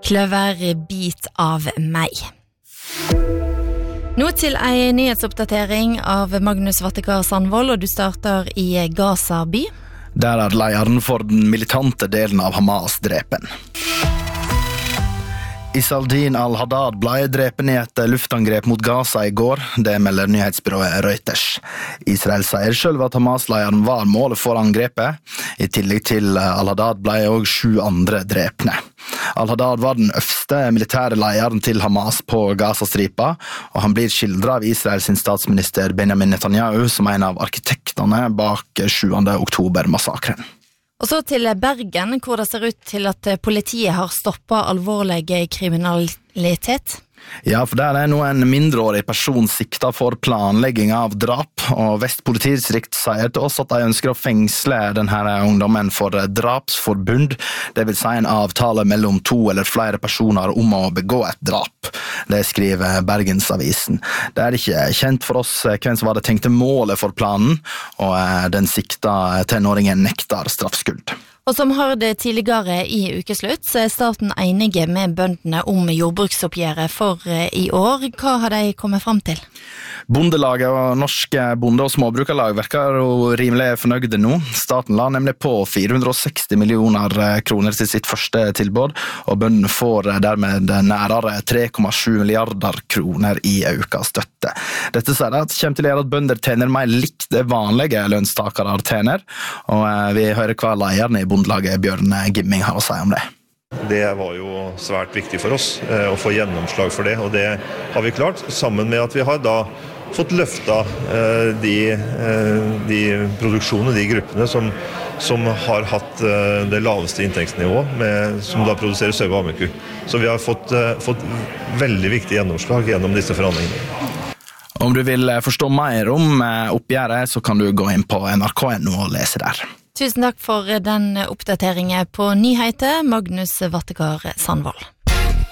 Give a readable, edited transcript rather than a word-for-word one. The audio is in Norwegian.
Kløver bit av meg. Nå til en nyhetsoppdatering av Magnus Vattekar Sandvold, og du starter i Gaza by. Der lederen for den militante delen av Hamas drepen. Isaldin al-Haddad ble drepen i et luftangrep mot Gaza i går, det melder nyhetsbyrået Reuters. Israel sier selv at Hamas-lederen var målet for angrepet. I tillegg til al-Haddad ble også 7 andre drepne. Al-Haddad var den øverste militære lederen til Hamas på Gaza-stripa, og han blir skildret av Israels statsminister Benjamin Netanyahu som en av arkitektene bak 7. oktober-massakren. Og så til Bergen, hvor det ser ut til at politiet har stoppet alvorlig kriminalitet. Ja, for der nå en mindreårig person siktet for planlegging av drap, og Vest politidistrikt sier til oss at de ønsker å fengsle denne ungdommen for drapsforbund, det vil si en avtale mellom 2 eller flere personer om å begå et drap. Det skriver Bergensavisen. Det er ikke kjent for oss hvem som var det tenkte målet for planen, og den sikta tenåringen nektar straffskyld. Og som har det tidligere i ukeslutt, så er staten enige med bøndene om jordbruksoppgjøret for i år. Hva har de kommet frem til? Bondelaget og norske bonde- og småbrukerlag virker jo rimelig fornøyde nå. Staten la nemlig på 460 millioner kroner til sitt første tilbud, og bøndene får dermed nærere 3,7 milliarder kroner i økt støtte. Dette sier at det kommer til å gjøre at bønder tjener mer likt det vanlige lønnstakere tjener, og vi hører hva lederen i bondelaget Bjørn Gimming har å si om det. Det var jo svært viktig for oss å få gjennomslag for det, og det har vi klart, sammen med at vi har da fått løfta de produksjonene, de gruppene som har hatt det laveste inntektsnivået, som da produserer sau og ammeku. Så vi har fått veldig viktig gjennomslag gjennom disse forhandlingene. Om du vil forstå mer om oppgjøret, så kan du gå inn på NRK.no og lese der. Tusen takk for den oppdateringen på nyheter, Magnus Vattekar Sandvold.